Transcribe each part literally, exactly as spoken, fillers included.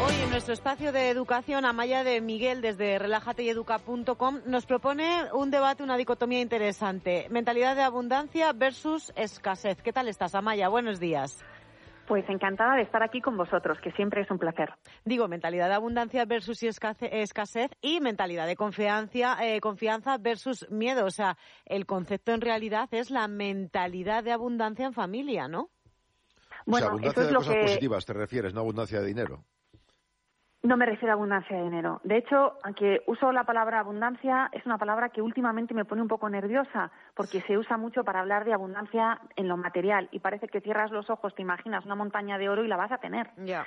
Hoy en nuestro espacio de educación, Amaya de Miguel, desde relájate y educa punto com, nos propone un debate, una dicotomía interesante. Mentalidad de abundancia versus escasez. ¿Qué tal estás, Amaya? Buenos días. Pues encantada de estar aquí con vosotros, que siempre es un placer. Digo, mentalidad de abundancia versus escasez y mentalidad de confianza, eh, confianza versus miedo. O sea, el concepto en realidad es la mentalidad de abundancia en familia, ¿no? Bueno, o sea, abundancia eso es de lo cosas que... positivas, ¿te refieres? No abundancia de dinero. No me refiero a abundancia de dinero. De hecho, aunque uso la palabra abundancia, es una palabra que últimamente me pone un poco nerviosa, porque se usa mucho para hablar de abundancia en lo material y parece que cierras los ojos, te imaginas una montaña de oro y la vas a tener. Yeah.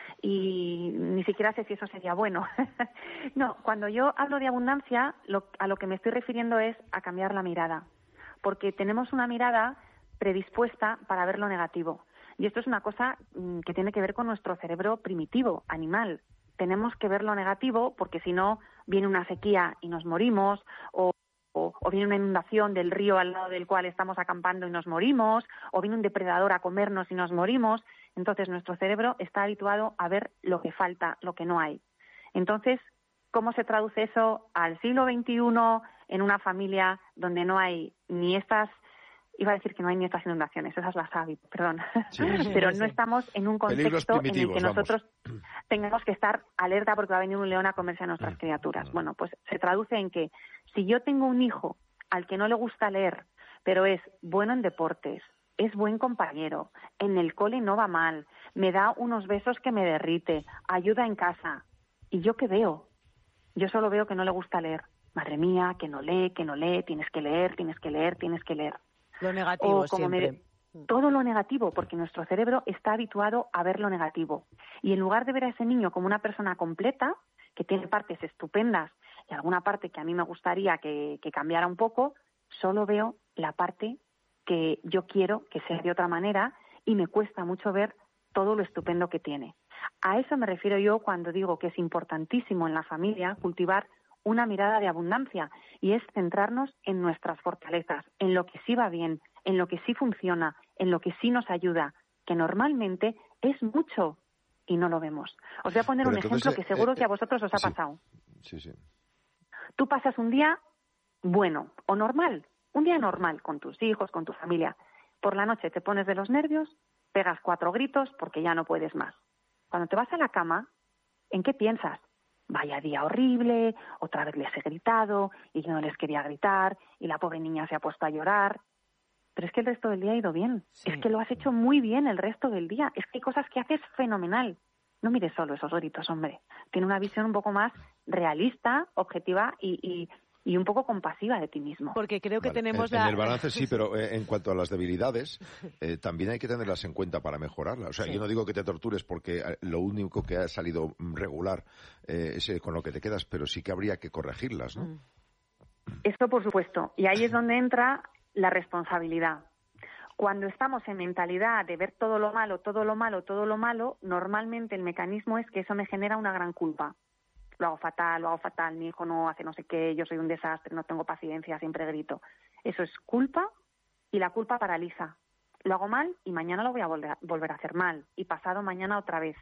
Y ni siquiera sé si eso sería bueno. No, cuando yo hablo de abundancia, lo, a lo que me estoy refiriendo es a cambiar la mirada, porque tenemos una mirada predispuesta para ver lo negativo. Y esto es una cosa mmm, que tiene que ver con nuestro cerebro primitivo, animal. Tenemos que ver lo negativo porque si no viene una sequía y nos morimos o, o, o viene una inundación del río al lado del cual estamos acampando y nos morimos o viene un depredador a comernos y nos morimos. Entonces nuestro cerebro está habituado a ver lo que falta, lo que no hay. Entonces, ¿cómo se traduce eso al siglo veintiuno en una familia donde no hay ni estas... Iba a decir que no hay ni estas inundaciones, esas las hay, perdón. Sí, sí, pero no estamos en un contexto en el que nosotros vamos. tengamos que estar alerta porque va a venir un león a comerse a nuestras criaturas. Bueno, pues se traduce en que si yo tengo un hijo al que no le gusta leer, pero es bueno en deportes, es buen compañero, en el cole no va mal, me da unos besos que me derrite, ayuda en casa, ¿y yo qué veo? Yo solo veo que no le gusta leer. Madre mía, que no lee, que no lee, tienes que leer, tienes que leer, tienes que leer. Lo negativo o como siempre. Me, todo lo negativo, porque nuestro cerebro está habituado a ver lo negativo. Y en lugar de ver a ese niño como una persona completa, que tiene partes estupendas y alguna parte que a mí me gustaría que, que cambiara un poco, solo veo la parte que yo quiero que sea de otra manera y me cuesta mucho ver todo lo estupendo que tiene. A eso me refiero yo cuando digo que es importantísimo en la familia cultivar una mirada de abundancia y es centrarnos en nuestras fortalezas, en lo que sí va bien, en lo que sí funciona, en lo que sí nos ayuda, que normalmente es mucho y no lo vemos. Os voy a poner Pero un entonces, ejemplo que seguro eh, que a vosotros os ha sí, pasado. Sí, sí. Tú pasas un día bueno o normal, un día normal con tus hijos, con tu familia. Por la noche te pones de los nervios, pegas cuatro gritos porque ya no puedes más. Cuando te vas a la cama, ¿en qué piensas? Vaya día horrible, otra vez les he gritado y yo no les quería gritar y la pobre niña se ha puesto a llorar. Pero es que el resto del día ha ido bien. Sí. Es que lo has hecho muy bien el resto del día. Es que hay cosas que haces fenomenal. No mires solo esos gritos, hombre. Tiene una visión un poco más realista, objetiva y, y, y un poco compasiva de ti mismo. Porque creo que vale. tenemos en, la... en el balance sí, pero eh, en cuanto a las debilidades, eh, también hay que tenerlas en cuenta para mejorarlas. O sea, sí. Yo no digo que te tortures porque lo único que ha salido regular eh, es con lo que te quedas, pero sí que habría que corregirlas, ¿no? Esto por supuesto. Y ahí es donde entra la responsabilidad. Cuando estamos en mentalidad de ver todo lo malo, todo lo malo, todo lo malo, normalmente el mecanismo es que eso me genera una gran culpa. Lo hago fatal, lo hago fatal, mi hijo no hace no sé qué, yo soy un desastre, no tengo paciencia, siempre grito. Eso es culpa y la culpa paraliza. Lo hago mal y mañana lo voy a volver, volver a hacer mal y pasado mañana otra vez.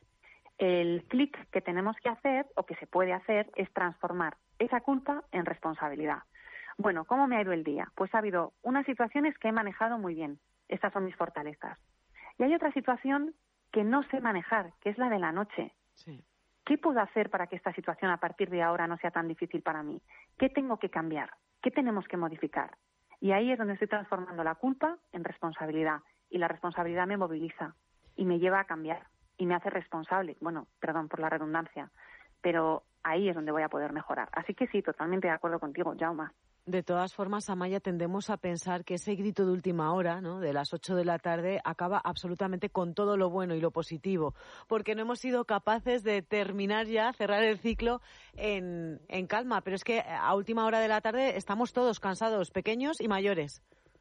El clic que tenemos que hacer o que se puede hacer es transformar esa culpa en responsabilidad. Bueno, ¿cómo me ha ido el día? Pues ha habido unas situaciones que he manejado muy bien. Estas son mis fortalezas. Y hay otra situación que no sé manejar, que es la de la noche. Sí. ¿Qué puedo hacer para que esta situación a partir de ahora no sea tan difícil para mí? ¿Qué tengo que cambiar? ¿Qué tenemos que modificar? Y ahí es donde estoy transformando la culpa en responsabilidad. Y la responsabilidad me moviliza y me lleva a cambiar y me hace responsable. Bueno, perdón por la redundancia, pero ahí es donde voy a poder mejorar. Así que sí, totalmente de acuerdo contigo, Jaume. De todas formas, Amaya, tendemos a pensar que ese grito de última hora, ¿no?, de las ocho de la tarde, acaba absolutamente con todo lo bueno y lo positivo, porque no hemos sido capaces de terminar ya, cerrar el ciclo en, en calma. Pero es que a última hora de la tarde estamos todos cansados, pequeños y mayores.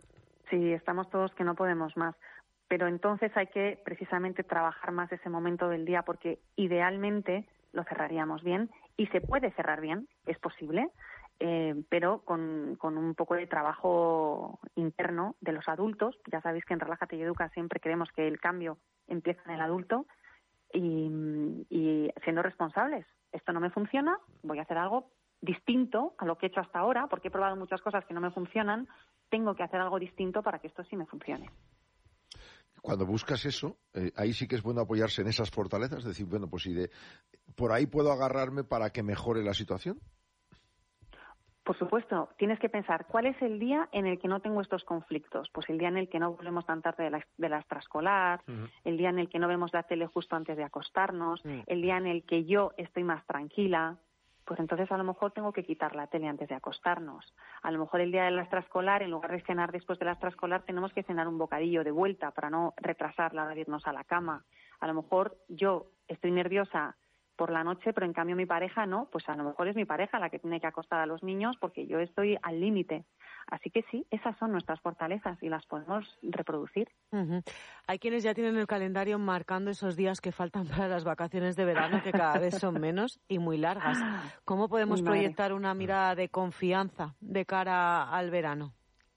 Sí, estamos todos que no podemos más. Pero entonces hay que precisamente trabajar más ese momento del día, porque idealmente lo cerraríamos bien y se puede cerrar bien, es posible. Eh, pero con, con un poco de trabajo interno de los adultos. Ya sabéis que en Relájate y Educa siempre creemos que el cambio empieza en el adulto y, y siendo responsables. Esto no me funciona, voy a hacer algo distinto a lo que he hecho hasta ahora, porque he probado muchas cosas que no me funcionan, tengo que hacer algo distinto para que esto sí me funcione. Cuando buscas eso, eh, ahí sí que es bueno apoyarse en esas fortalezas, decir, bueno, pues si de, por ahí puedo agarrarme para que mejore la situación. Por supuesto, tienes que pensar, ¿cuál es el día en el que no tengo estos conflictos? Pues el día en el que no volvemos tan tarde de la, de la extraescolar, uh-huh. el día en el que no vemos la tele justo antes de acostarnos, uh-huh. el día en el que yo estoy más tranquila. Pues entonces a lo mejor tengo que quitar la tele antes de acostarnos. A lo mejor el día de la extraescolar, en lugar de cenar después de la extraescolar, tenemos que cenar un bocadillo de vuelta para no retrasar la hora de irnos a la cama. A lo mejor yo estoy nerviosa por la noche, pero en cambio mi pareja no, pues a lo mejor es mi pareja la que tiene que acostar a los niños porque yo estoy al límite. Así que sí, esas son nuestras fortalezas y las podemos reproducir. Uh-huh. Hay quienes ya tienen el calendario marcando esos días que faltan para las vacaciones de verano, que cada vez son menos y muy largas. ¿Cómo podemos Madre. proyectar una mirada de confianza de cara al verano?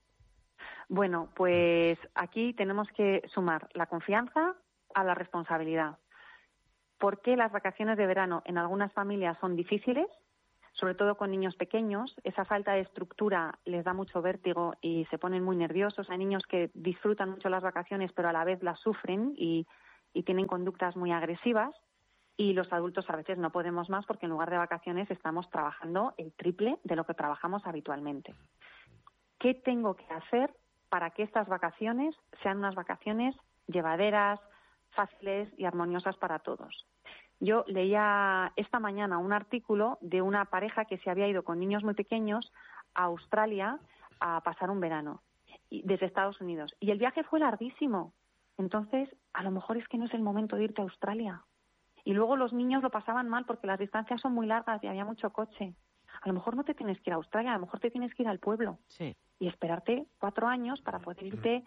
Bueno, pues aquí tenemos que sumar la confianza a la responsabilidad. ¿Por qué las vacaciones de verano en algunas familias son difíciles? Sobre todo con niños pequeños, esa falta de estructura les da mucho vértigo y se ponen muy nerviosos. Hay niños que disfrutan mucho las vacaciones, pero a la vez las sufren y, y tienen conductas muy agresivas. Y los adultos a veces no podemos más porque en lugar de vacaciones estamos trabajando el triple de lo que trabajamos habitualmente. ¿Qué tengo que hacer para que estas vacaciones sean unas vacaciones llevaderas, fáciles y armoniosas para todos? Yo leía esta mañana un artículo de una pareja que se había ido con niños muy pequeños a Australia a pasar un verano desde Estados Unidos. Y el viaje fue larguísimo. Entonces, a lo mejor es que no es el momento de irte a Australia. Y luego los niños lo pasaban mal porque las distancias son muy largas y había mucho coche. A lo mejor no te tienes que ir a Australia, a lo mejor te tienes que ir al pueblo. Sí. Y esperarte cuatro años para poder irte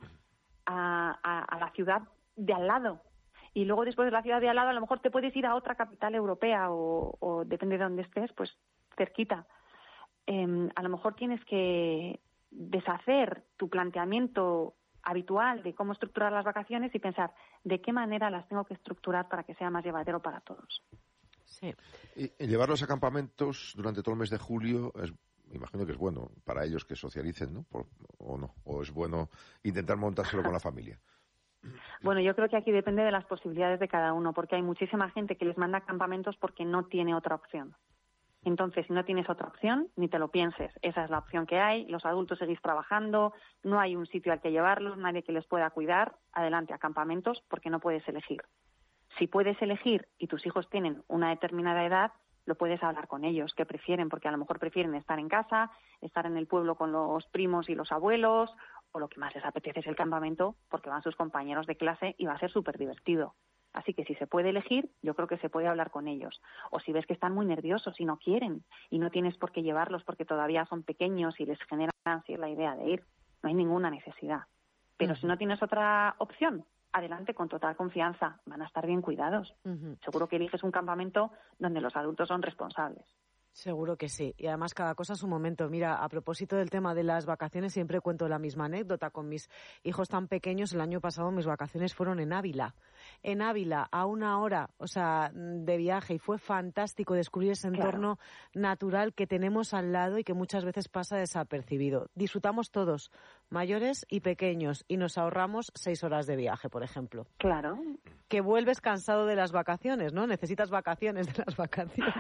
a, a, a la ciudad de al lado. Y luego después de la ciudad de al lado a lo mejor te puedes ir a otra capital europea o, o depende de dónde estés, pues cerquita. Eh, a lo mejor tienes que deshacer tu planteamiento habitual de cómo estructurar las vacaciones y pensar de qué manera las tengo que estructurar para que sea más llevadero para todos. Sí. Y llevarlos a campamentos durante todo el mes de julio, es, me imagino que es bueno para ellos que socialicen, ¿no? Por, o no, o es bueno intentar montárselo con la familia. Bueno, yo creo que aquí depende de las posibilidades de cada uno, porque hay muchísima gente que les manda campamentos porque no tiene otra opción. Entonces, si no tienes otra opción, ni te lo pienses. Esa es la opción que hay. Los adultos seguís trabajando, no hay un sitio al que llevarlos, nadie que les pueda cuidar. Adelante a campamentos porque no puedes elegir. Si puedes elegir y tus hijos tienen una determinada edad, lo puedes hablar con ellos, qué prefieren, porque a lo mejor prefieren estar en casa, estar en el pueblo con los primos y los abuelos, o lo que más les apetece es el campamento porque van sus compañeros de clase y va a ser súper divertido. Así que si se puede elegir, yo creo que se puede hablar con ellos. O si ves que están muy nerviosos y no quieren y no tienes por qué llevarlos porque todavía son pequeños y les genera ansiedad la idea de ir, no hay ninguna necesidad. Pero uh-huh. si no tienes otra opción, adelante con total confianza, van a estar bien cuidados. Uh-huh. Seguro que eliges un campamento donde los adultos son responsables. Seguro que sí. Y además cada cosa a su momento. Mira, a propósito del tema de las vacaciones, siempre cuento la misma anécdota con mis hijos tan pequeños. El año pasado mis vacaciones fueron en Ávila. En Ávila, a una hora, o sea, de viaje. Y fue fantástico descubrir ese entorno claro. natural que tenemos al lado y que muchas veces pasa desapercibido. Disfrutamos todos, mayores y pequeños, y nos ahorramos seis horas de viaje, por ejemplo. Claro. Que vuelves cansado de las vacaciones, ¿no? Necesitas vacaciones de las vacaciones.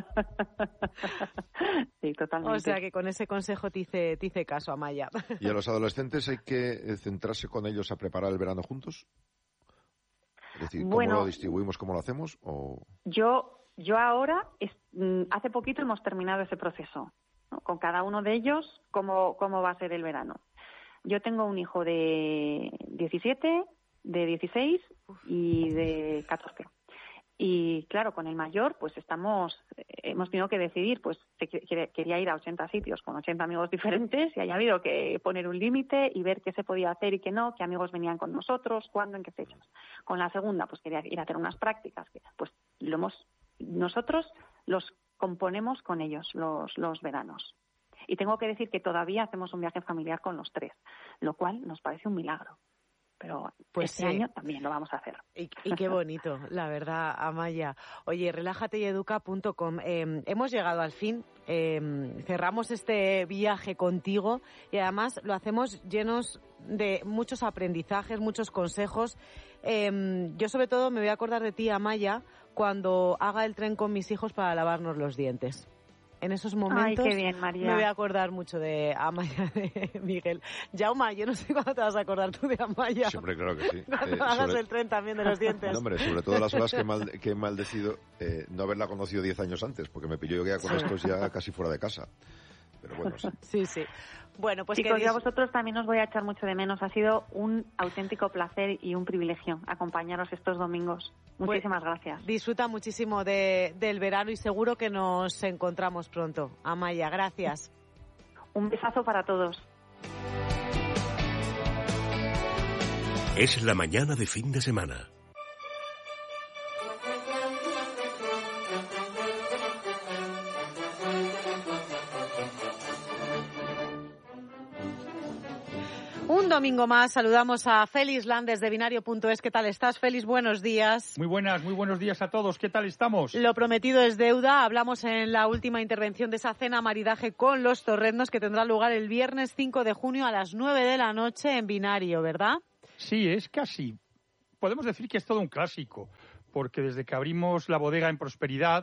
Sí, totalmente. O sea que con ese consejo te hice, te hice caso, Amaya. ¿Y a los adolescentes hay que centrarse con ellos a preparar el verano juntos? Es decir, ¿cómo bueno, lo distribuimos, cómo lo hacemos? O... Yo, yo ahora, es, hace poquito hemos terminado ese proceso, ¿no? Con cada uno de ellos, cómo, cómo va a ser el verano. Yo tengo un hijo de diecisiete, de dieciséis y de catorce. Y claro, con el mayor, pues estamos, hemos tenido que decidir, pues quería ir a ochenta sitios con ochenta amigos diferentes y haya habido que poner un límite y ver qué se podía hacer y qué no, qué amigos venían con nosotros, cuándo, en qué fechas. Con la segunda, pues quería ir a hacer unas prácticas, que pues lo hemos, nosotros los componemos con ellos, los, los veranos. Y tengo que decir que todavía hacemos un viaje familiar con los tres, lo cual nos parece un milagro. pero pues este sí. año también lo vamos a hacer. Y, y qué bonito, la verdad, Amaya. Oye, relájate y educa punto com. Eh, hemos llegado al fin, eh, cerramos este viaje contigo y además lo hacemos llenos de muchos aprendizajes, muchos consejos. Eh, yo sobre todo me voy a acordar de ti, Amaya, cuando haga el tren con mis hijos para lavarnos los dientes. En esos momentos Ay, qué bien, María. me voy a acordar mucho de Amaya, de Miguel. Jauma, yo no sé cuándo te vas a acordar tú de Amaya. Siempre, claro que sí. Cuando Eh, hagas sobre... el tren también de los dientes. No, hombre, sobre todo las horas que, mal, que he maldecido eh, no haberla conocido diez años antes, porque me pilló ya con Sí. estos ya casi fuera de casa. Pero bueno, sí. Sí, sí. Bueno, pues Chicos, que yo a dis- vosotros también os voy a echar mucho de menos. Ha sido un auténtico placer y un privilegio acompañaros estos domingos. Muchísimas gracias. disfruta muchísimo de, del verano y seguro que nos encontramos pronto. Amaya, gracias. Un besazo para todos. Es la mañana de fin de semana. Un domingo más saludamos a Félix Landes de binario punto es. ¿Qué tal estás, Félix? Buenos días. Muy buenas, muy buenos días a todos. ¿Qué tal estamos? Lo prometido es deuda. Hablamos en la última intervención de esa cena maridaje con los torreznos que tendrá lugar el viernes cinco de junio a las nueve de la noche en Binario, ¿verdad? Sí, es casi. Podemos decir que es todo un clásico, porque desde que abrimos la bodega en Prosperidad,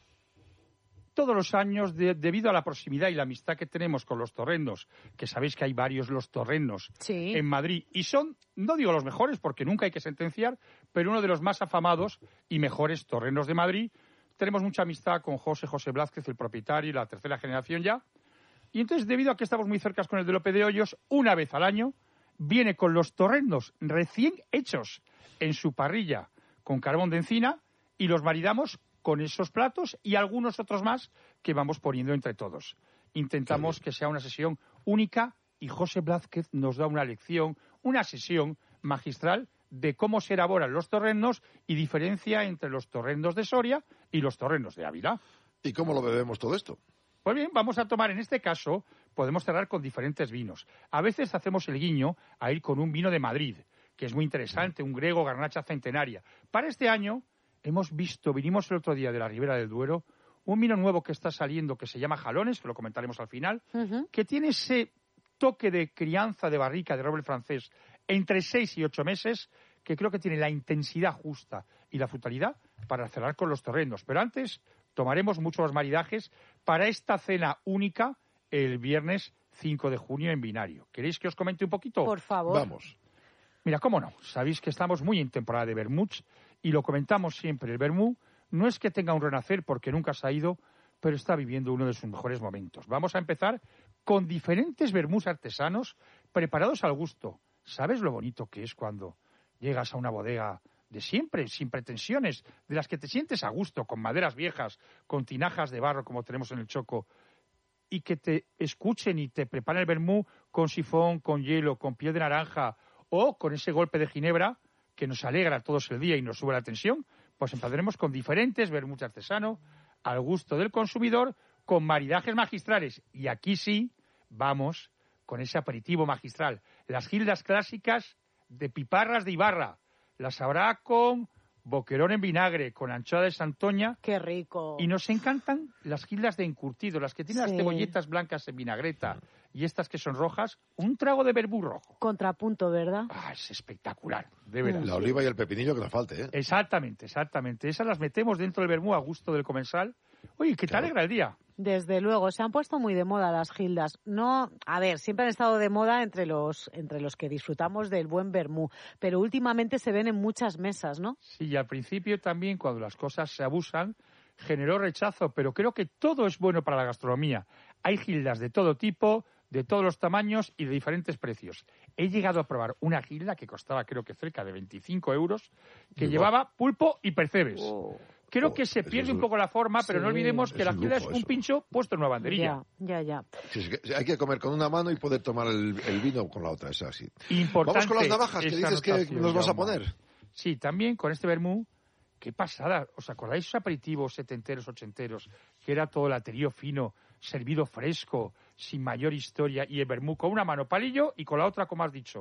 todos los años, de, debido a la proximidad y la amistad que tenemos con los torrendos, que sabéis que hay varios los torrendos Sí. en Madrid, y son, no digo los mejores, porque nunca hay que sentenciar, pero uno de los más afamados y mejores torrendos de Madrid. Tenemos mucha amistad con José José Blázquez, el propietario, y la tercera generación ya. Y entonces, debido a que estamos muy cerca con el de Lope de Hoyos, una vez al año viene con los torrendos recién hechos en su parrilla con carbón de encina y los maridamos con esos platos y algunos otros más que vamos poniendo entre todos. Intentamos que sea una sesión única y José Blázquez nos da una lección, una sesión magistral de cómo se elaboran los torrendos y diferencia entre los torrendos de Soria y los torrendos de Ávila. ¿Y cómo lo bebemos todo esto? Pues bien, vamos a tomar, en este caso, podemos cerrar con diferentes vinos. A veces hacemos el guiño a ir con un vino de Madrid, que es muy interesante, un griego Garnacha Centenaria. Para este año hemos visto, vinimos el otro día de la Ribera del Duero, un vino nuevo que está saliendo que se llama Jalones, que lo comentaremos al final, Uh-huh. que tiene ese toque de crianza de barrica de roble francés entre seis y ocho meses, que creo que tiene la intensidad justa y la frutalidad para cerrar con los torrendos. Pero antes tomaremos muchos los maridajes para esta cena única el viernes cinco de junio en Binario. ¿Queréis que os comente un poquito? Por favor. Vamos. Mira, cómo no. Sabéis que estamos muy en temporada de vermuts y lo comentamos siempre. El vermú no es que tenga un renacer porque nunca se ha ido, pero está viviendo uno de sus mejores momentos. Vamos a empezar con diferentes vermús artesanos preparados al gusto. ¿Sabes lo bonito que es cuando llegas a una bodega de siempre, sin pretensiones, de las que te sientes a gusto, con maderas viejas, con tinajas de barro como tenemos en el Choco, y que te escuchen y te preparen el vermú con sifón, con hielo, con piel de naranja o con ese golpe de ginebra que nos alegra a todos el día y nos sube la tensión? Pues empezaremos con diferentes vermuts artesanos al gusto del consumidor, con maridajes magistrales. Y aquí sí vamos con ese aperitivo magistral. Las gildas clásicas de piparras de Ibarra. Las habrá con boquerón en vinagre, con anchoa de Santoña. Qué rico. Y nos encantan las gildas de encurtido, las que tienen Sí. las cebolletas blancas en vinagreta y estas que son rojas, un trago de verbú rojo. Contrapunto, ¿verdad? Ah, es espectacular, de veras. La oliva y el pepinillo que no falte, ¿eh? Exactamente, exactamente. Esas las metemos dentro del vermú a gusto del comensal. Oye, que te Claro. alegra el día. Desde luego, se han puesto muy de moda las gildas. No, a ver, siempre han estado de moda entre los entre los que disfrutamos del buen vermú, pero últimamente se ven en muchas mesas, ¿no? Sí, y al principio también, cuando las cosas se abusan, generó rechazo, pero creo que todo es bueno para la gastronomía. Hay gildas de todo tipo, de todos los tamaños y de diferentes precios. He llegado a probar una gilda que costaba creo que cerca de veinticinco euros, que Igual. llevaba pulpo y percebes. Creo Oh, que se eso pierde es un un- poco la forma, pero Sí. no olvidemos que Es la un gilda es lujo un eso. pincho puesto en una banderilla. Ya, ya, ya. Sí, sí, que hay que comer con una mano y poder tomar el, el vino con la otra, es así. Importante. Vamos con las navajas, que esa dices que anotación, nos vas a Jaume. poner. Sí, también con este vermú, qué pasada. ¿Os acordáis esos aperitivos setenteros, ochenteros? Que era todo el aterío fino, servido fresco, sin mayor historia, y el vermú con una mano palillo y con la otra, como has dicho,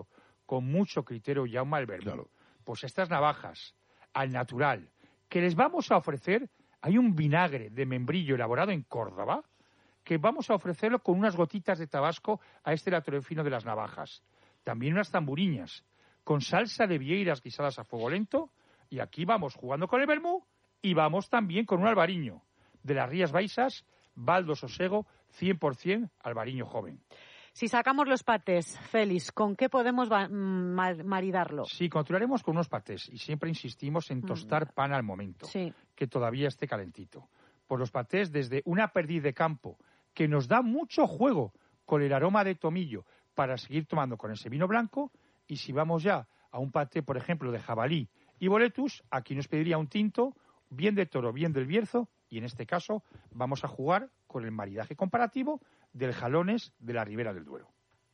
con mucho criterio Jaume el vermú. Claro. Pues estas navajas, al natural, que les vamos a ofrecer, hay un vinagre de membrillo elaborado en Córdoba, que vamos a ofrecerlo con unas gotitas de tabasco a este latorel fino de las navajas. También unas tamburiñas, con salsa de vieiras guisadas a fuego lento, y aquí vamos jugando con el vermú, y vamos también con un albariño, de las Rías Baixas, Baldo Sosego, cien por ciento albariño joven. Si sacamos los patés, Félix, ¿con qué podemos maridarlo? Sí, continuaremos con unos patés y siempre insistimos en tostar mm. pan al momento, sí. que todavía esté calentito. Por los patés, desde una perdiz de campo, que nos da mucho juego con el aroma de tomillo para seguir tomando con ese vino blanco, y si vamos ya a un paté, por ejemplo, de jabalí y boletus, aquí nos pediría un tinto, bien de toro, bien del Bierzo, y en este caso vamos a jugar con el maridaje comparativo del Jalones de la Ribera del Duero.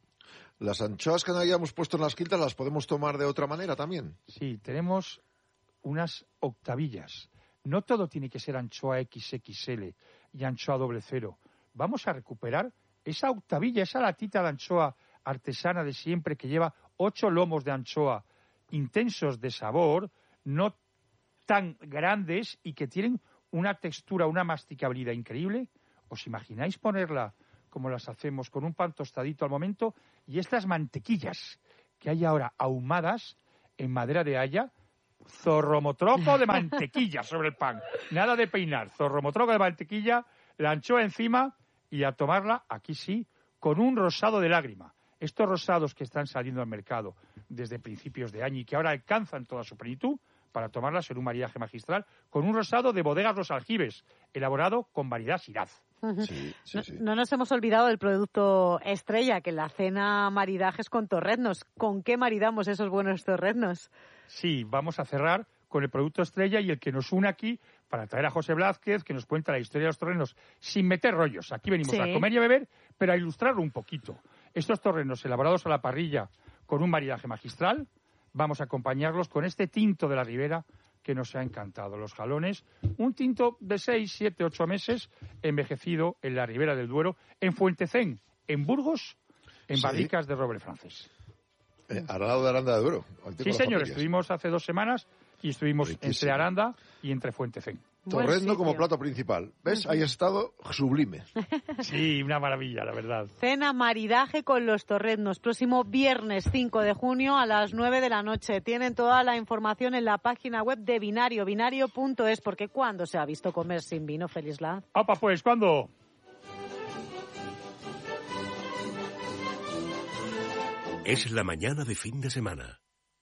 ¿Las anchoas que no hayamos puesto en las quintas las podemos tomar de otra manera también? Sí, tenemos unas octavillas. No todo tiene que ser anchoa equis equis ele y anchoa doble cero. Vamos a recuperar esa octavilla, esa latita de anchoa artesana de siempre que lleva ocho lomos de anchoa intensos de sabor, no tan grandes y que tienen una textura, una masticabilidad increíble. ¿Os imagináis ponerla como las hacemos, con un pan tostadito al momento, y estas mantequillas que hay ahora ahumadas en madera de haya, zorromotroco de mantequilla sobre el pan, nada de peinar, zorromotroco de mantequilla, la anchoa encima, y a tomarla, aquí sí, con un rosado de lágrima. Estos rosados que están saliendo al mercado desde principios de año y que ahora alcanzan toda su plenitud, para tomarlas en un maridaje magistral, con un rosado de Bodegas Los Aljibes, elaborado con variedad Shiraz. Sí, sí, sí. No, no nos hemos olvidado del producto estrella, que en la cena maridajes con torreznos. ¿Con qué maridamos esos buenos torreznos? Sí, vamos a cerrar con el producto estrella y el que nos une aquí para traer a José Blázquez, que nos cuenta la historia de los torreznos sin meter rollos. Aquí venimos sí. a comer y a beber, pero a ilustrarlo un poquito. Estos torreznos elaborados a la parrilla con un maridaje magistral, vamos a acompañarlos con este tinto de la Ribera que nos ha encantado. Los Jalones, un tinto de seis, siete, ocho meses, envejecido en la Ribera del Duero, en Fuentecén, en Burgos, en sí. barricas de roble francés. Eh, al lado de Aranda de Duero. Sí, señor, estuvimos hace dos semanas y estuvimos Riquísimo. entre Aranda y entre Fuentecén. Torrezno como plato principal. ¿Ves? Ahí ha estado sublime. Sí, una maravilla, la verdad. Cena maridaje con los torreznos. Próximo viernes cinco de junio a las nueve de la noche. Tienen toda la información en la página web de Binario, binario punto es, porque ¿cuándo se ha visto comer sin vino, Félix Lanz? ¡Opa, pues! ¿Cuándo? Es la mañana de fin de semana.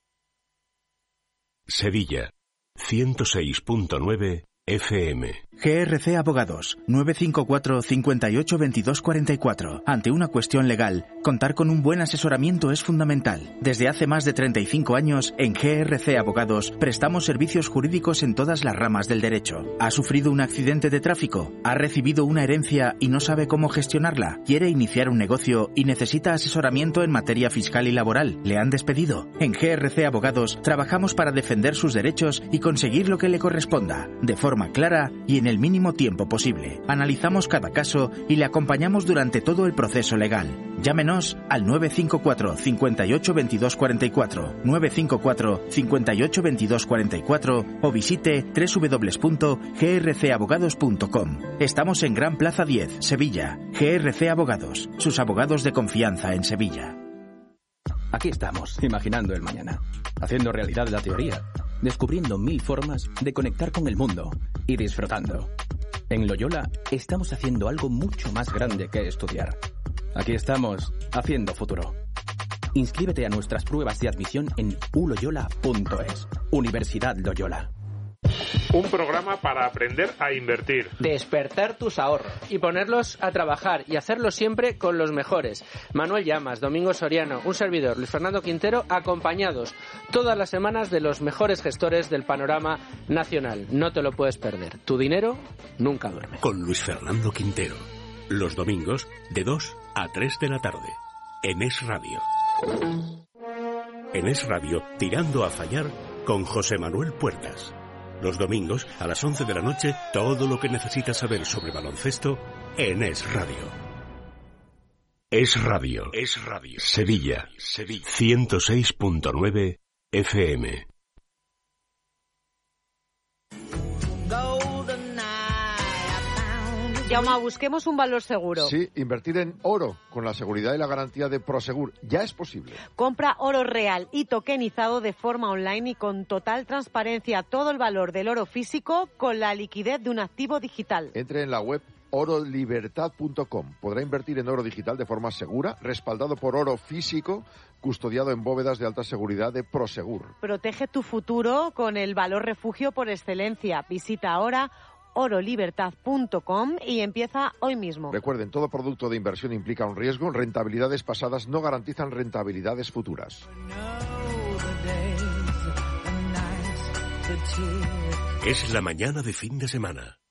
Sevilla, ciento seis punto nueve F M. G R C Abogados, nueve cinco cuatro, cinco ocho, veintidós cuarenta y cuatro. Ante una cuestión legal, contar con un buen asesoramiento es fundamental. Desde hace más de treinta y cinco años, en G R C Abogados, prestamos servicios jurídicos en todas las ramas del derecho. ¿Ha sufrido un accidente de tráfico? ¿Ha recibido una herencia y no sabe cómo gestionarla? ¿Quiere iniciar un negocio y necesita asesoramiento en materia fiscal y laboral? ¿Le han despedido? En G R C Abogados, trabajamos para defender sus derechos y conseguir lo que le corresponda, de forma clara y en el mínimo tiempo posible. Analizamos cada caso y le acompañamos durante todo el proceso legal. Llámenos al nueve cinco cuatro, cinco ocho, veintidós cuarenta y cuatro, nueve cinco cuatro, cinco ocho, veintidós cuarenta y cuatro o visite doble u doble u doble u punto g r c abogados punto com. Estamos en Gran Plaza diez, Sevilla. G R C Abogados, sus abogados de confianza en Sevilla. Aquí estamos, imaginando el mañana, haciendo realidad la teoría, descubriendo mil formas de conectar con el mundo y disfrutando. En Loyola estamos haciendo algo mucho más grande que estudiar. Aquí estamos, haciendo futuro. Inscríbete a nuestras pruebas de admisión en u loyola punto es. Universidad Loyola. Un programa para aprender a invertir. Despertar tus ahorros y ponerlos a trabajar y hacerlo siempre con los mejores. Manuel Llamas, Domingo Soriano, un servidor, Luis Fernando Quintero, acompañados todas las semanas de los mejores gestores del panorama nacional. No te lo puedes perder. Tu dinero nunca duerme. Con Luis Fernando Quintero. Los domingos de dos a tres de la tarde. En Es Radio. En Es Radio, tirando a fallar con José Manuel Puertas. Los domingos, a las once de la noche, todo lo que necesitas saber sobre baloncesto en Es Radio. Es radio. Es radio. Sevilla. Sevilla. ciento seis punto nueve F M. Jaume, busquemos un valor seguro. Sí, invertir en oro con la seguridad y la garantía de Prosegur. Ya es posible. Compra oro real y tokenizado de forma online y con total transparencia todo el valor del oro físico con la liquidez de un activo digital. Entre en la web oro libertad punto com. Podrá invertir en oro digital de forma segura, respaldado por oro físico, custodiado en bóvedas de alta seguridad de Prosegur. Protege tu futuro con el valor refugio por excelencia. Visita ahora oro libertad punto com y empieza hoy mismo. Recuerden, todo producto de inversión implica un riesgo. Rentabilidades pasadas no garantizan rentabilidades futuras. Es la mañana de fin de semana.